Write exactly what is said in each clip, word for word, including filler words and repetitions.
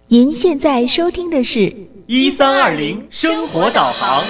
您现在收听的是一三二零生活导航。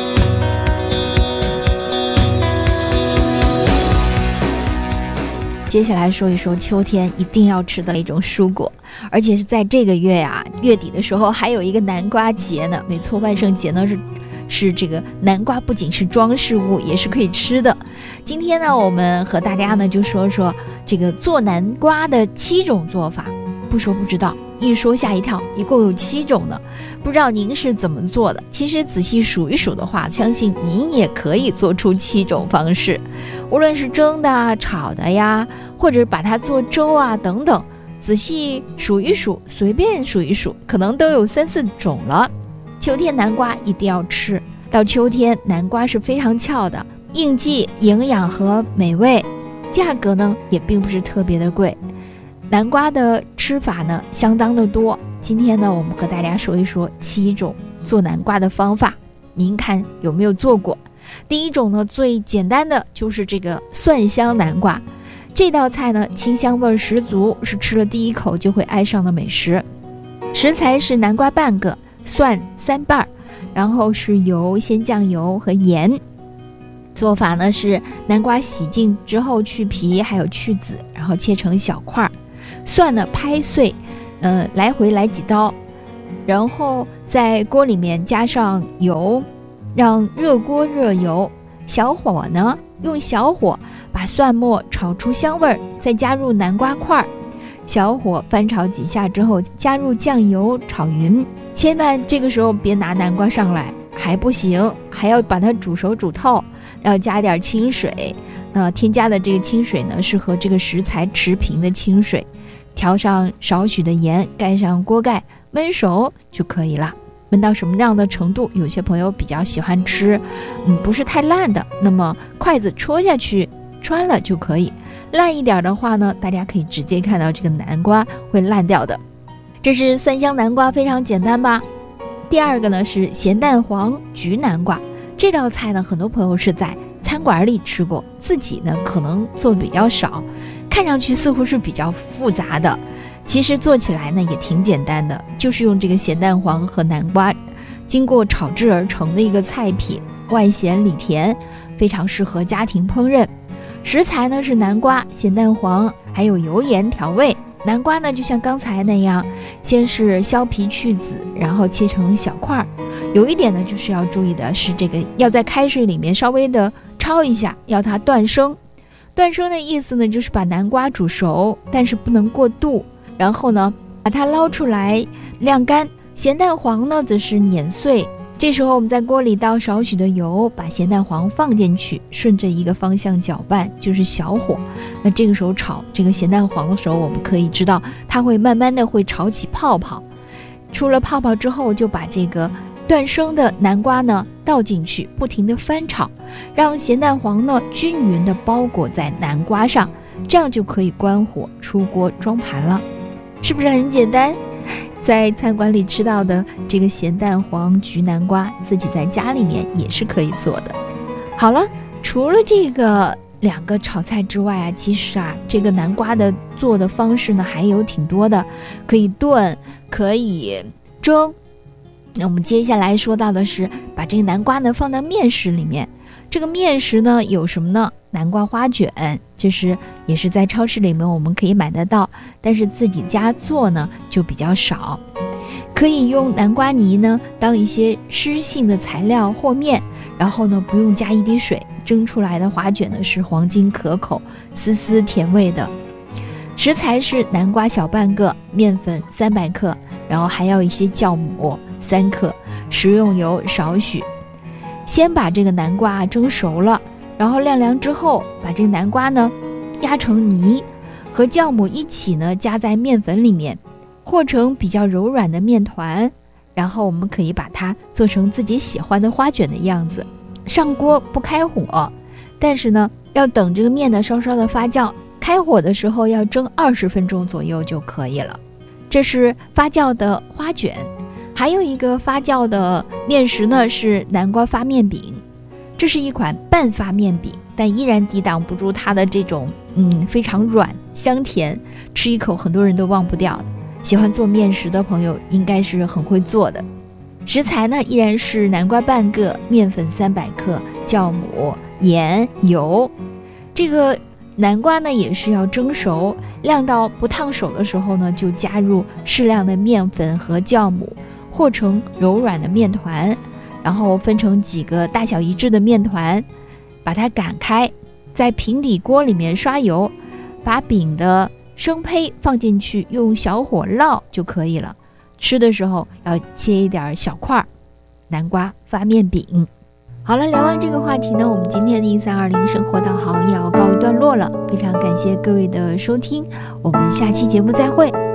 接下来说一说秋天一定要吃的一种蔬果，而且是在这个月啊月底的时候还有一个南瓜节呢。没错，万圣节呢是是这个南瓜不仅是装饰物，也是可以吃的。今天呢，我们和大家呢就说说这个做南瓜的七种做法。不说不知道，一说吓一跳，一共有七种呢。不知道您是怎么做的？其实仔细数一数的话，相信您也可以做出七种方式，无论是蒸的、炒的呀，或者把它做粥啊等等，仔细数一数，随便数一数，可能都有三四种了。秋天南瓜一定要吃，到秋天南瓜是非常俏的，应季、营养和美味，价格呢也并不是特别的贵。南瓜的吃法呢相当的多，今天呢我们和大家说一说七种做南瓜的方法，您看有没有做过？第一种呢，最简单的就是这个蒜香南瓜，这道菜呢清香味十足，是吃了第一口就会爱上的美食。食材是南瓜半个，蒜三瓣，然后是油、鲜酱油和盐。做法呢是南瓜洗净之后去皮还有去籽，然后切成小块，蒜呢拍碎，呃，来回来几刀，然后在锅里面加上油，让热锅热油，小火呢用小火把蒜末炒出香味儿，再加入南瓜块，小火翻炒几下之后加入酱油炒匀，千万这个时候别拿南瓜上来，还不行，还要把它煮熟煮透，要加点清水，呃，添加的这个清水呢是和这个食材持平的清水，调上少许的盐，盖上锅盖焖熟就可以了。焖到什么样的程度，有些朋友比较喜欢吃嗯，不是太烂的，那么筷子戳下去穿了就可以。烂一点的话呢，大家可以直接看到这个南瓜会烂掉的。这是蒜香南瓜，非常简单吧。第二个呢是咸蛋黄焗南瓜，这道菜呢很多朋友是在餐馆里吃过，自己呢可能做的比较少，看上去似乎是比较复杂的，其实做起来呢也挺简单的，就是用这个咸蛋黄和南瓜经过炒制而成的一个菜品，外咸里甜，非常适合家庭烹饪。食材呢是南瓜、咸蛋黄还有油盐调味。南瓜呢就像刚才那样，先是削皮去籽，然后切成小块。有一点呢就是要注意的是，这个要在开水里面稍微的焯一下，要它断生。断生的意思呢就是把南瓜煮熟，但是不能过度，然后呢把它捞出来晾干。咸蛋黄呢则是碾碎，这时候我们在锅里倒少许的油，把咸蛋黄放进去，顺着一个方向搅拌，就是小火。那这个时候炒这个咸蛋黄的时候，我们可以知道它会慢慢的会炒起泡泡，出了泡泡之后就把这个断生的南瓜呢倒进去，不停的翻炒，让咸蛋黄呢均匀的包裹在南瓜上，这样就可以关火出锅装盘了。是不是很简单？在餐馆里吃到的这个咸蛋黄焗南瓜，自己在家里面也是可以做的。好了，除了这个两个炒菜之外啊，其实啊这个南瓜的做的方式呢还有挺多的，可以炖，可以蒸。那我们接下来说到的是把这个南瓜呢放到面食里面。这个面食呢有什么呢？南瓜花卷，这是也是在超市里面我们可以买得到，但是自己家做呢就比较少。可以用南瓜泥呢当一些湿性的材料和面，然后呢不用加一滴水，蒸出来的花卷呢是黄金可口，丝丝甜味的。食材是南瓜小半个，面粉三百克，然后还要一些酵母三克，食用油少许。先把这个南瓜蒸熟了，然后晾凉之后，把这个南瓜呢压成泥，和酵母一起呢加在面粉里面，和成比较柔软的面团，然后我们可以把它做成自己喜欢的花卷的样子。上锅不开火，但是呢要等这个面呢稍稍的发酵，开火的时候要蒸二十分钟左右就可以了。这是发酵的花卷。还有一个发酵的面食呢是南瓜发面饼，这是一款半发面饼，但依然抵挡不住它的这种嗯非常软香甜，吃一口很多人都忘不掉的。 喜欢做面食的朋友应该是很会做的。食材呢依然是南瓜半个、面粉三百克、酵母、盐、油。这个南瓜呢也是要蒸熟，晾到不烫手的时候呢，就加入适量的面粉和酵母，和成柔软的面团，然后分成几个大小一致的面团，把它擀开，在平底锅里面刷油，把饼的生胚放进去，用小火烙就可以了。吃的时候要切一点小块南瓜发面饼。好了，聊完这个话题呢，我们今天的一三二零生活导航也要告一段落了。非常感谢各位的收听，我们下期节目再会。